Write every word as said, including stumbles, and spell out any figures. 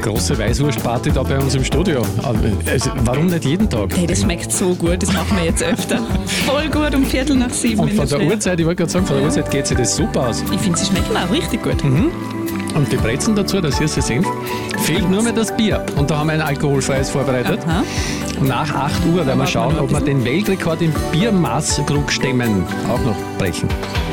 große Weißwurstparty da bei uns im Studio. Also, warum nicht jeden Tag? Hey, das schmeckt so gut, das machen wir jetzt öfter. Voll gut um Viertel nach sieben. Und von der Früh. Uhrzeit, ich wollte gerade sagen, von der Uhrzeit geht sich das super aus. Ich finde, sie schmecken auch richtig gut. Mhm. Und die Brezen dazu, das hier Sie sehen, fehlt nur mehr das Bier. Und da haben wir ein alkoholfreies vorbereitet. Aha. Nach acht Uhr werden wir schauen, ob wir den Weltrekord im Biermaßkrug stemmen auch noch brechen.